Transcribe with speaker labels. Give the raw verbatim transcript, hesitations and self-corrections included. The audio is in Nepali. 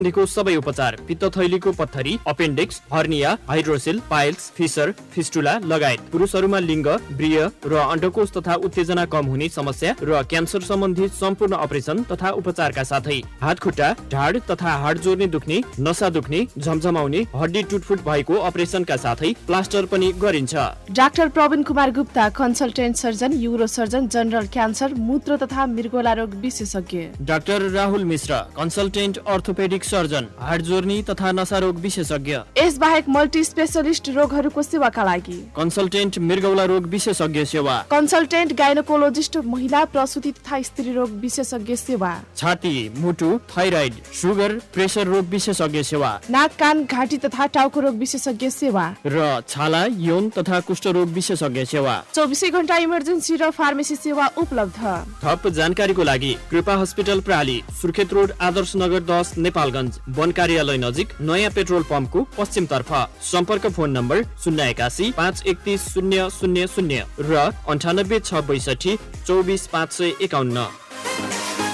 Speaker 1: देखो सबै उपचार पित्तथैलीको पत्थरी appendix hernia hydroxyl piles fissure fistula लगायत पुरुषहरूमा लिङ्ग वृय र अण्डकोष तथा उत्तेजना कम हुने समस्या र क्यान्सर सम्बन्धी सम्पूर्ण अपरेसन तथा उपचारका साथै हात खुट्टा ढाड तथा हाड जोड्ने दुख्ने नसा दुख्ने झमझमाउने हड्डी टुटफुट भएको अपरेसनका साथै प्लास्टर पनि गरिन्छ।
Speaker 2: Doctor Praveen Kumar Gupta consultant surgeon euro surgeon general cancer मूत्र तथा मृगोला रोग विशेषज्ञ।
Speaker 1: डाक्टर राहुल मिश्र कन्सल्टेन्ट अर्थोपेडिक सर्जन हाड जोर्नी तथा नसा रोग विशेषज्ञ।
Speaker 2: यस बाहेक मल्टी स्पेशलिस्ट रोगहरूको सेवाका लागि
Speaker 1: कन्सल्टेन्ट मृगौला रोग विशेषज्ञ सेवा,
Speaker 2: कन्सल्टेन्ट गाइनोकोलोजिस्ट महिला प्रसुति तथा स्त्री रोग विशेषज्ञ सेवा,
Speaker 1: छाती मुटु थाइराइड सुगर प्रेसर रोग विशेषज्ञ सेवा,
Speaker 2: नाक कान घाँटी तथा टाउको रोग विशेषज्ञ सेवा र
Speaker 1: छाला यौन तथा कुष्ठ रोग विशेषज्ञ सेवा।
Speaker 2: चौबिसै घण्टा इमर्जेन्सी र फार्मेसी सेवा उपलब्ध।
Speaker 1: थप जानकारीको लागि कृपा हस्पिटल प्राली सुर्खेत रोड आदर्श नगर दस नेपालगञ्ज वन कार्यालय नजिक नयाँ पेट्रोल पम्पको पश्चिम तर्फ। सम्पर्क फोन नम्बर शून्य एकासी पाँच एकतिस शून्य शून्य शून्य र अन्ठानब्बे छ बैसठी चौबिस पाँच सय एकाउन्न।